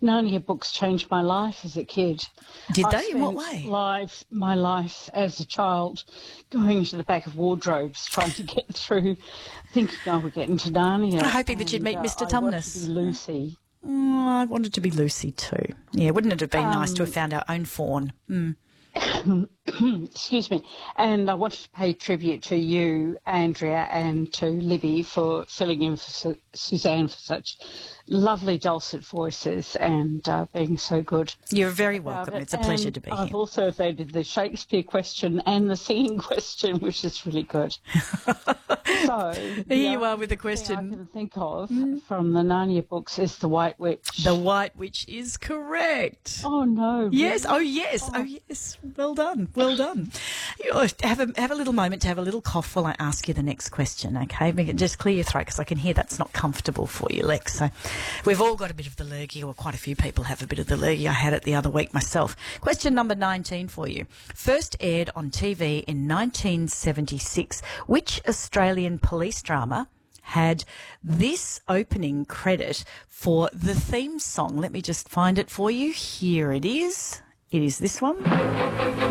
Narnia books changed my life as a kid. Did I they? In what spent way? my life as a child going into the back of wardrobes trying to get through, thinking I would get into Narnia. Hoping that you'd meet Mr. I wanted to be Tumnus. Lucy. I wanted to be Lucy too. Yeah, wouldn't it have been nice to have found our own fawn? Excuse me. And I wanted to pay tribute to you, Andrea, and to Libby for filling in for Suzanne for such lovely dulcet voices and being so good. You're very welcome. It's a pleasure to be I've here. also evaded the Shakespeare question and the singing question, which is really good. So Here you are with the thing I question. can think of from the Narnia books is the White Witch. The White Witch is correct. Oh no! Yes. really? Oh, yes. Oh, yes. Well done. Well done. Have a little moment to have a little cough while I ask you the next question, okay? Just clear your throat because I can hear that's not comfortable for you, Lex. So we've all got a bit of the lurgy, or quite a few people have a bit of the lurgy. I had it the other week myself. Question number 19 for you. First aired on TV in 1976. Which Australian police drama had this opening credit for the theme song? Let me just find it for you. Here it is. It is this one.